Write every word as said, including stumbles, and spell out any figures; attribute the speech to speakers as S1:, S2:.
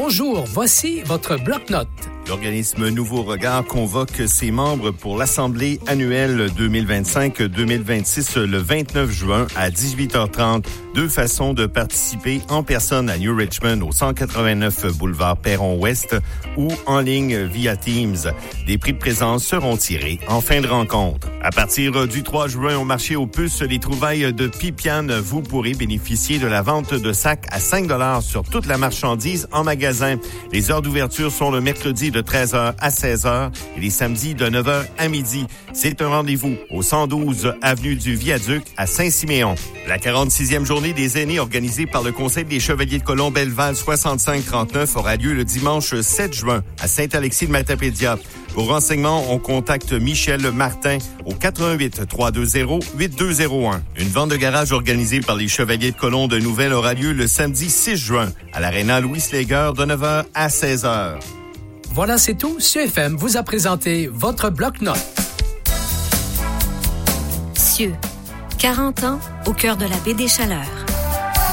S1: Bonjour, voici votre bloc-notes.
S2: L'organisme Nouveau Regard convoque ses membres pour l'Assemblée annuelle deux mille vingt-cinq deux mille vingt-six le vingt-neuf juin à dix-huit heures trente. Deux façons de participer en personne à New Richmond au cent quatre-vingt-neuf boulevard Perron-Ouest ou en ligne via Teams. Des prix de présence seront tirés en fin de rencontre. À partir du trois juin au marché aux puces, les trouvailles de Pipiane, vous pourrez bénéficier de la vente de sacs à cinq dollars sur toute la marchandise en magasin. Les heures d'ouverture sont le mercredi de treize heures à seize heures et les samedis de neuf heures à midi. C'est un rendez-vous au cent douze avenue du Viaduc à Saint-Siméon. La quarante-sixième journée des aînés organisée par le Conseil des Chevaliers de Colomb Belleval soixante-cinq trente-neuf aura lieu le dimanche sept juin à Saint-Alexis-de-Matapédia. Pour renseignements, on contacte Michel Martin au quatre un huit, trois deux zéro, huit deux zéro un. Une vente de garage organisée par les Chevaliers de Colomb de Nouvelle aura lieu le samedi six juin à l'Aréna Louis Slager de neuf heures à seize heures.
S1: Voilà, c'est tout. C F M vous a présenté votre bloc-notes.
S3: Cieux, quarante ans au cœur de la baie des Chaleurs.